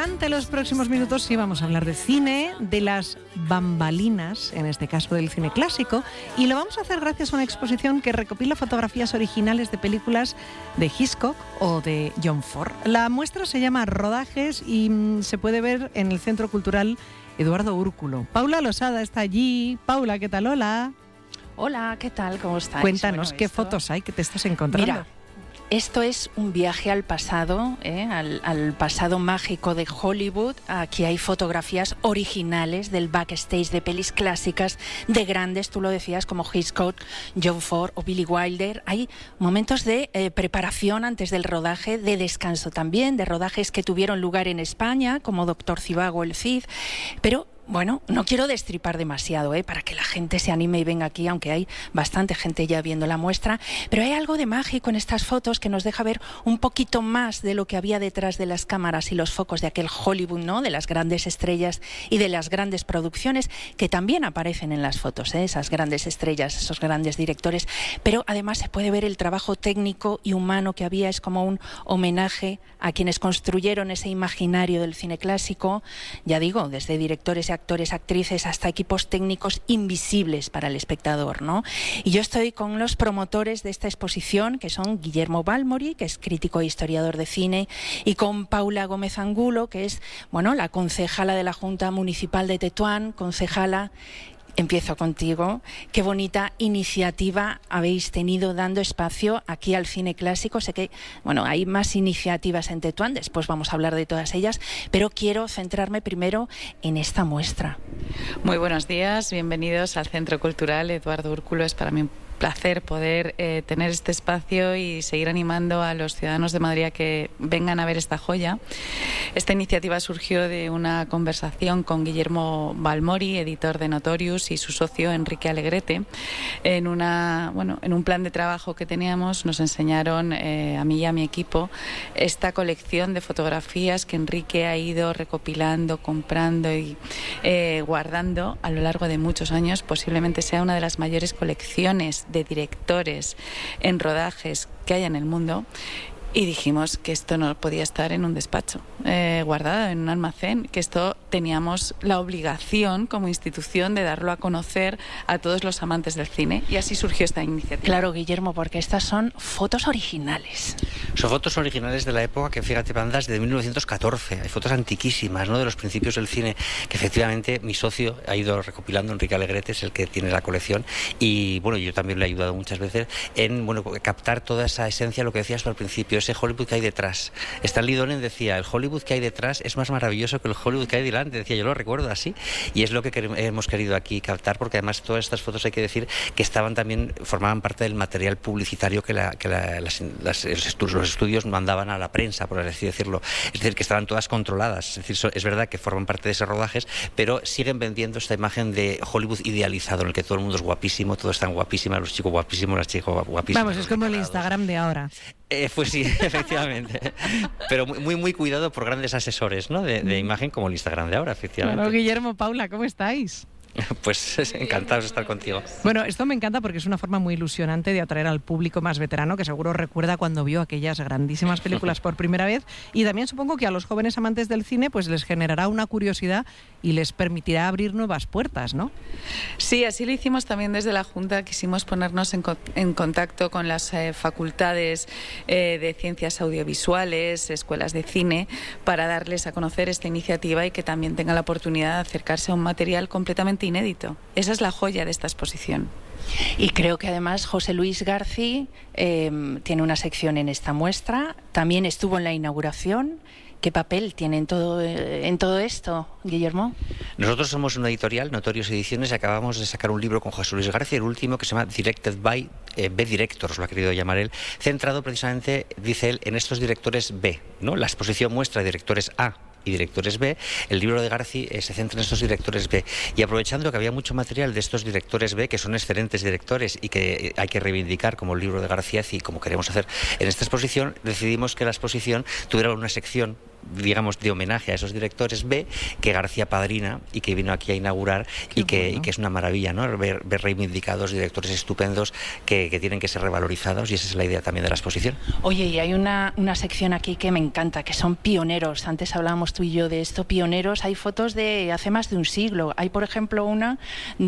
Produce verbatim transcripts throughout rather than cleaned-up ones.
durante los próximos minutos sí vamos a hablar de cine, de las bambalinas, en este caso del cine clásico, y lo vamos a hacer gracias a una exposición que recopila fotografías originales de películas de Hitchcock o de John Ford. La muestra se llama Rodajes y mmm, se puede ver en el Centro Cultural Eduardo Úrculo. Paula Losada está allí. Paula, ¿qué tal? Hola. Hola, ¿qué tal? ¿Cómo estáis? Cuéntanos, bueno, ¿qué esto... fotos hay que te estás encontrando? Mira, esto es un viaje al pasado, ¿eh? al, al pasado mágico de Hollywood. Aquí hay fotografías originales del backstage de pelis clásicas, de grandes, tú lo decías, como Hitchcock, John Ford o Billy Wilder. Hay momentos de eh, preparación antes del rodaje, de descanso también, de rodajes que tuvieron lugar en España, como Doctor Zhivago, El Cid, pero... Bueno, no quiero destripar demasiado, ¿eh? para que la gente se anime y venga aquí, aunque hay bastante gente ya viendo la muestra, pero hay algo de mágico en estas fotos que nos deja ver un poquito más de lo que había detrás de las cámaras y los focos de aquel Hollywood, ¿no? De las grandes estrellas y de las grandes producciones que también aparecen en las fotos, ¿eh? Esas grandes estrellas, esos grandes directores, pero además se puede ver el trabajo técnico y humano que había. Es como un homenaje a quienes construyeron ese imaginario del cine clásico, ya digo, desde directores y actores, actrices, hasta equipos técnicos invisibles para el espectador, ¿no? Y yo estoy con los promotores de esta exposición, que son Guillermo Balmori, que es crítico e historiador de cine, y con Paula Gómez Angulo, que es, bueno, la concejala de la Junta Municipal de Tetuán, concejala. Empiezo contigo. Qué bonita iniciativa habéis tenido dando espacio aquí al cine clásico. Sé que, bueno, hay más iniciativas en Tetuán, después vamos a hablar de todas ellas, pero quiero centrarme primero en esta muestra. Muy buenos días, bienvenidos al Centro Cultural Eduardo Úrculo. Es para mí un placer poder eh, tener este espacio y seguir animando a los ciudadanos de Madrid a que vengan a ver esta joya. Esta iniciativa surgió de una conversación con Guillermo Balmori, editor de Notorious, y su socio Enrique Alegrete. En, una, bueno, en un plan de trabajo que teníamos nos enseñaron eh, a mí y a mi equipo esta colección de fotografías que Enrique ha ido recopilando, comprando y eh, guardando a lo largo de muchos años. Posiblemente sea una de las mayores colecciones de directores en rodajes que hay en el mundo, y dijimos que esto no podía estar en un despacho eh, guardado en un almacén, que esto teníamos la obligación como institución de darlo a conocer a todos los amantes del cine, y así surgió esta iniciativa. Claro, Guillermo, porque estas son fotos originales. Son fotos originales de la época que, fíjate, bandas de mil novecientos catorce, hay fotos antiquísimas, ¿no?, de los principios del cine, que efectivamente mi socio ha ido recopilando. Enrique Alegrete es el que tiene la colección, y bueno, yo también le he ayudado muchas veces en, bueno, captar toda esa esencia, lo que decías tú al principio, ese Hollywood que hay detrás. Stanley Donen decía, el Hollywood que hay detrás es más maravilloso que el Hollywood que hay delante. Decía, yo lo recuerdo así, y es lo que hemos querido aquí captar, porque además todas estas fotos, hay que decir que estaban también, formaban parte del material publicitario que, la, que la, las, las, los estudios mandaban a la prensa, por así decirlo. Es decir, que estaban todas controladas. Es decir, es verdad que forman parte de esos rodajes, pero siguen vendiendo esta imagen de Hollywood idealizado, en el que todo el mundo es guapísimo, todos están guapísimas, los chicos guapísimos, las chicas guapísimas. Vamos, es como el Instagram de ahora. Eh, pues sí, efectivamente. Pero muy, muy cuidado por grandes asesores, ¿no?, de, de imagen, como el Instagram de ahora, efectivamente. Bueno, Guillermo, Paula, ¿cómo estáis? Pues encantados de estar contigo. Bueno, esto me encanta porque es una forma muy ilusionante de atraer al público más veterano, que seguro recuerda cuando vio aquellas grandísimas películas por primera vez, y también supongo que a los jóvenes amantes del cine pues les generará una curiosidad y les permitirá abrir nuevas puertas, ¿no? Sí, así lo hicimos también desde la Junta. Quisimos ponernos en, co en contacto con las eh, facultades eh, de ciencias audiovisuales, escuelas de cine, para darles a conocer esta iniciativa y que también tengan la oportunidad de acercarse a un material completamente inédito. Esa es la joya de esta exposición. Y creo que además José Luis García eh, tiene una sección en esta muestra, también estuvo en la inauguración. ¿Qué papel tiene en todo, en todo esto, Guillermo? Nosotros somos una editorial, Notorious Ediciones, y acabamos de sacar un libro con José Luis García, el último, que se llama Directed by eh, B Directors, lo ha querido llamar él, centrado precisamente, dice él, en estos directores B, ¿no? La exposición muestra directores A y directores B. El libro de García eh, se centra en estos directores B, y aprovechando que había mucho material de estos directores B, que son excelentes directores y que eh, hay que reivindicar como el libro de García, y como queremos hacer en esta exposición, decidimos que la exposición tuviera una sección digamos, de homenaje a esos directores B, que García padrina y que vino aquí a inaugurar y que, bueno. y que es una maravilla, ¿no? Ver, ver reivindicados directores estupendos que, que tienen que ser revalorizados, y esa es la idea también de la exposición. Oye, y hay una, una sección aquí que me encanta, que son pioneros. Antes hablábamos tú y yo de esto, pioneros. Hay fotos de hace más de un siglo. Hay, por ejemplo, una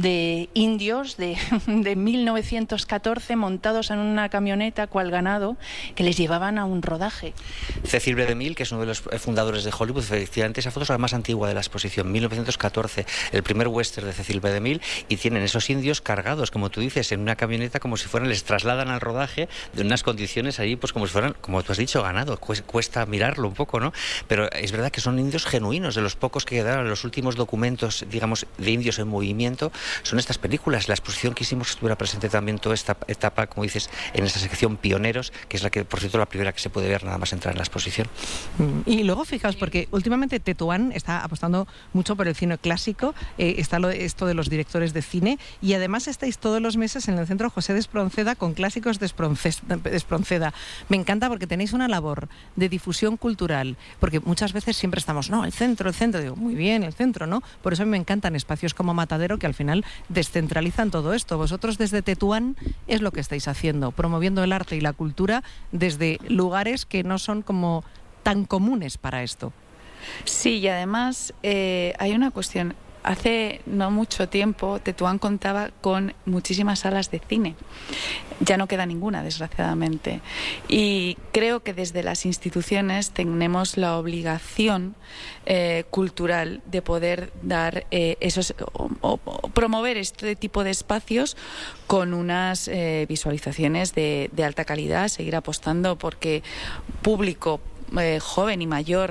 de indios de, de mil novecientos catorce montados en una camioneta cual ganado que les llevaban a un rodaje. Cecil B. DeMille, que es uno de los fundadores de Hollywood, efectivamente, esa foto es la más antigua de la exposición, mil novecientos catorce, el primer western de Cecil B. DeMille, y tienen esos indios cargados, como tú dices, en una camioneta, como si fueran, les trasladan al rodaje de unas condiciones ahí, pues como si fueran, como tú has dicho, ganado. Cuesta mirarlo un poco, ¿no? Pero es verdad que son indios genuinos, de los pocos que quedaron. Los últimos documentos, digamos, de indios en movimiento son estas películas. La exposición quisimos que estuviera presente también toda esta etapa, como dices, en esa sección pioneros, que es la que, por cierto, la primera que se puede ver nada más entrar en la exposición. Y luego fijaos, porque últimamente Tetuán está apostando mucho por el cine clásico, eh, está lo, esto de los directores de cine, y además estáis todos los meses en el Centro José de Espronceda con clásicos de Espronceda. Me encanta porque tenéis una labor de difusión cultural, porque muchas veces siempre estamos, no, el centro, el centro, digo, muy bien, el centro, ¿no? Por eso a mí me encantan espacios como Matadero, que al final descentralizan todo esto. Vosotros desde Tetuán es lo que estáis haciendo, promoviendo el arte y la cultura desde lugares que no son como tan comunes para esto. Sí, y además eh, hay una cuestión. Hace no mucho tiempo Tetuán contaba con muchísimas salas de cine. Ya no queda ninguna, desgraciadamente. Y creo que desde las instituciones tenemos la obligación eh, cultural de poder dar eh, esos o, o, o promover este tipo de espacios con unas eh, visualizaciones de, de alta calidad, seguir apostando porque público Eh, joven y mayor,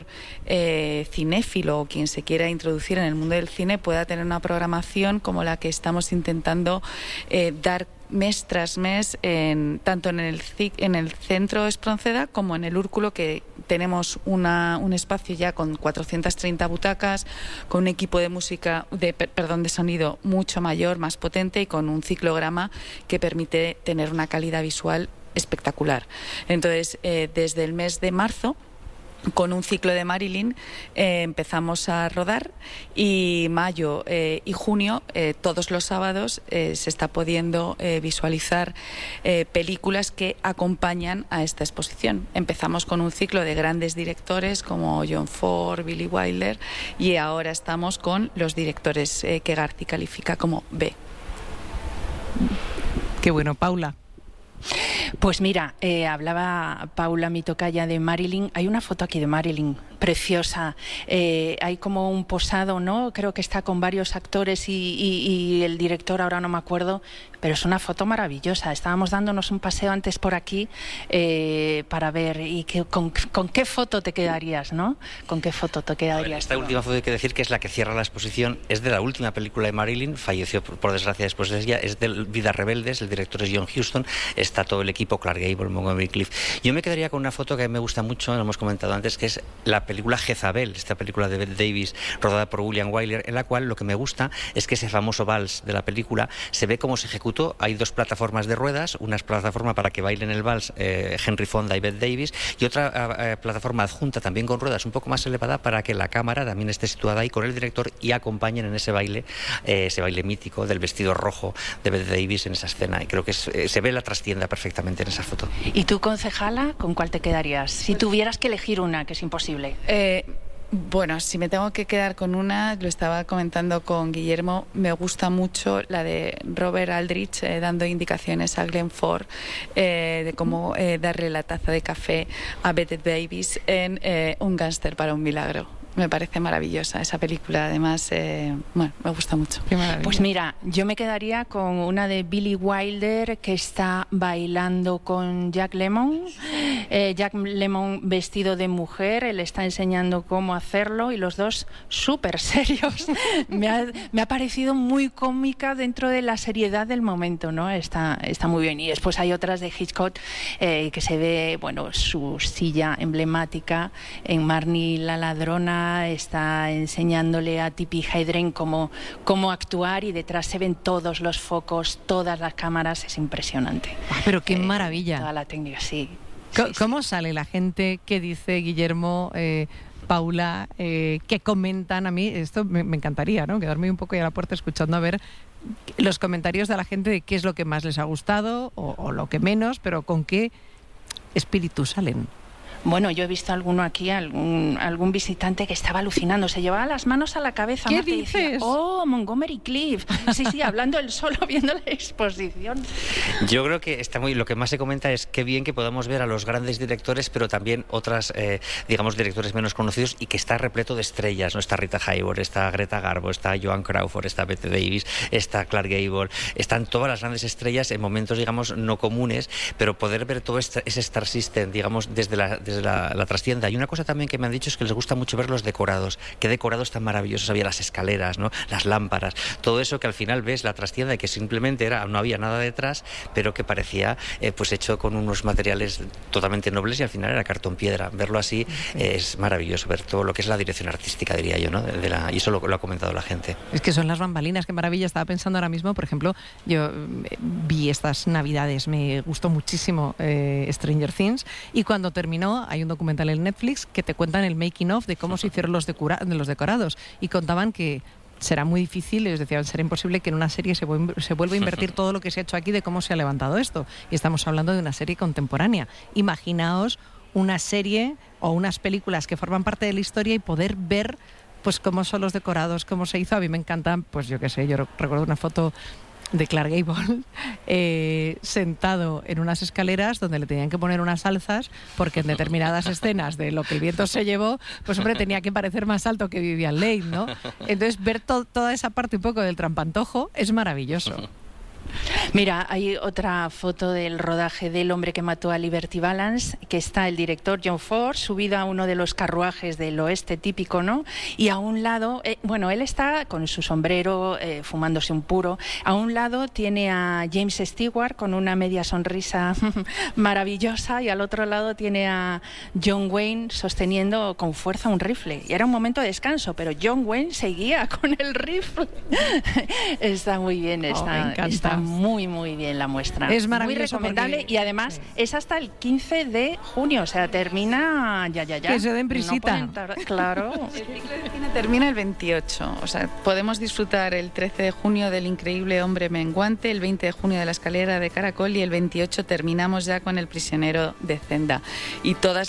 eh, cinéfilo o quien se quiera introducir en el mundo del cine pueda tener una programación como la que estamos intentando eh, dar mes tras mes, en, tanto en el, en el Centro Espronceda como en el Úrculo, que tenemos una, un espacio ya con cuatrocientas treinta butacas, con un equipo de música, de, perdón, de sonido mucho mayor, más potente, y con un ciclograma que permite tener una calidad visual espectacular. Entonces, eh, desde el mes de marzo, con un ciclo de Marilyn, eh, empezamos a rodar, y mayo eh, y junio, eh, todos los sábados, eh, se está pudiendo eh, visualizar eh, películas que acompañan a esta exposición. Empezamos con un ciclo de grandes directores como John Ford, Billy Wilder, y ahora estamos con los directores eh, que Garci califica como B. Qué bueno, Paula. Pues mira, eh, hablaba Paula, mi tocaya, de Marilyn. Hay una foto aquí de Marilyn preciosa. Eh, hay como un posado, ¿no? Creo que está con varios actores y, y, y el director, ahora no me acuerdo, pero es una foto maravillosa. Estábamos dándonos un paseo antes por aquí eh, para ver y que, con, con qué foto te quedarías, ¿no? ¿Con qué foto te quedarías? Ver, esta última foto, hay que decir que es la que cierra la exposición, es de la última película de Marilyn, falleció por, por desgracia después de ella, es de Vidas Rebeldes, el director es John Huston, está todo el equipo, Clark Gable, Montgomery Clift. Yo me quedaría con una foto que me gusta mucho, lo hemos comentado antes, que es la película Jezabel, esta película de Bette Davis, rodada por William Wyler, en la cual lo que me gusta es que ese famoso vals de la película se ve cómo se ejecutó. Hay dos plataformas de ruedas, una plataforma para que bailen el vals eh, Henry Fonda y Bette Davis, y otra eh, plataforma adjunta también con ruedas un poco más elevada para que la cámara también esté situada ahí con el director y acompañen en ese baile, eh, ese baile mítico del vestido rojo de Bette Davis en esa escena, y creo que es, eh, se ve la trastienda perfectamente en esa foto. ¿Y tú, concejala, con cuál te quedarías? Si tuvieras que elegir una, que es imposible. Eh, Bueno, si me tengo que quedar con una, lo estaba comentando con Guillermo, me gusta mucho la de Robert Aldrich eh, dando indicaciones a Glenn Ford eh, de cómo eh, darle la taza de café a Bette Davis en eh, Un gángster para un milagro. Me parece maravillosa esa película, además, eh, bueno, me gusta mucho. Pues mira, yo me quedaría con una de Billy Wilder que está bailando con Jack Lemmon. Eh, Jack Lemmon vestido de mujer, él está enseñando cómo hacerlo y los dos súper serios. me, ha, me ha parecido muy cómica dentro de la seriedad del momento, ¿no? Está, está muy bien. Y después hay otras de Hitchcock eh, que se ve, bueno, su silla emblemática en Marnie la ladrona. Está enseñándole a Tippi Hedren cómo, cómo actuar y detrás se ven todos los focos, todas las cámaras, es impresionante. Ah, pero qué eh, maravilla. Toda la técnica, sí. ¿Cómo, sí, ¿Cómo sí. sale la gente que dice, Guillermo, eh, Paula, eh, que comentan. A mí esto me, me encantaría, ¿no? Quedarme un poco ahí a la puerta escuchando a ver los comentarios de la gente de qué es lo que más les ha gustado o, o lo que menos, pero con qué espíritu salen. Bueno, yo he visto alguno aquí, algún, algún visitante que estaba alucinando, se llevaba las manos a la cabeza. ¿Qué Marta, y dices? decía, oh, Montgomery Clift. Sí, sí, hablando él solo, viendo la exposición. Yo creo que está muy, lo que más se comenta es qué bien que podamos ver a los grandes directores, pero también otras, eh, digamos, directores menos conocidos, y que está repleto de estrellas, ¿no? Está Rita Hayworth, está Greta Garbo, está Joan Crawford, está Bette Davis, está Clark Gable, están todas las grandes estrellas en momentos, digamos, no comunes, pero poder ver todo este, ese Star System, digamos, desde la... Desde La, la trastienda. Y una cosa también que me han dicho es que les gusta mucho ver los decorados. Qué decorados tan maravillosos había, las escaleras, ¿no? Las lámparas, todo eso que al final ves la trastienda y que simplemente era, no había nada detrás, pero que parecía eh, pues hecho con unos materiales totalmente nobles, y al final era cartón piedra. Verlo así eh, es maravilloso, ver todo lo que es la dirección artística, diría yo, ¿no? De, de la, y eso lo, lo ha comentado la gente. Es que son las bambalinas, qué maravilla. Estaba pensando ahora mismo, por ejemplo, yo vi estas navidades, me gustó muchísimo eh, Stranger Things, y cuando terminó hay un documental en Netflix que te cuentan el making of de cómo se hicieron los, decora de los decorados, y contaban que será muy difícil, les decían, será imposible que en una serie se, vu se vuelva a invertir todo lo que se ha hecho aquí de cómo se ha levantado esto, y estamos hablando de una serie contemporánea. Imaginaos una serie o unas películas que forman parte de la historia y poder ver pues cómo son los decorados, cómo se hizo. A mí me encantan, pues yo qué sé, yo recuerdo una foto de Clark Gable eh, sentado en unas escaleras donde le tenían que poner unas alzas, porque en determinadas escenas de Lo que el viento se llevó, pues hombre, tenía que parecer más alto que Vivian Leigh, ¿no? Entonces ver to toda esa parte un poco del trampantojo es maravilloso. Mira, hay otra foto del rodaje del hombre que mató a Liberty Balance, que está el director John Ford subido a uno de los carruajes del oeste típico, ¿no? Y a un lado, eh, bueno, él está con su sombrero, eh, fumándose un puro. A un lado tiene a James Stewart con una media sonrisa maravillosa, y al otro lado tiene a John Wayne sosteniendo con fuerza un rifle. Y era un momento de descanso, pero John Wayne seguía con el rifle. Está muy bien, está, oh, está muy, muy bien la muestra. Es maravilloso, muy recomendable, porque... y además sí, es hasta el quince de junio, o sea, termina ya, ya, ya. Que se den prisita. No claro. El ciclo de cine termina el veintiocho, o sea, podemos disfrutar el trece de junio del Increíble Hombre Menguante, el veinte de junio de La Escalera de Caracol, y el veintiocho terminamos ya con El Prisionero de Zenda. Y todas